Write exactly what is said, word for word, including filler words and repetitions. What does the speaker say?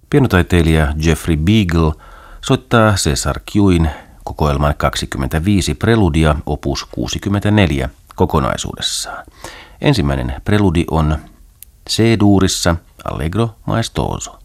Pianotaiteilija Jeffrey Beagle soittaa César Cuin kokoelman kaksikymmentäviisi preludia opus kuusikymmentäneljä kokonaisuudessaan. Ensimmäinen preludi on C-duurissa Allegro maestoso.